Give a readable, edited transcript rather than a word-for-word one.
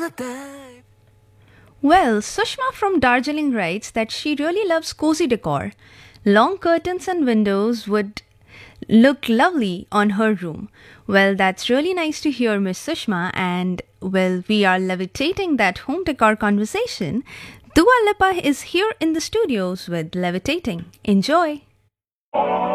Well, Sushma from Darjeeling writes that she really loves cozy decor. Long curtains and windows would look lovely on her room. Well, that's really nice to hear, Miss Sushma. And well, we are levitating that home decor conversation. Dua Lipa is here in the studios with Levitating. Enjoy!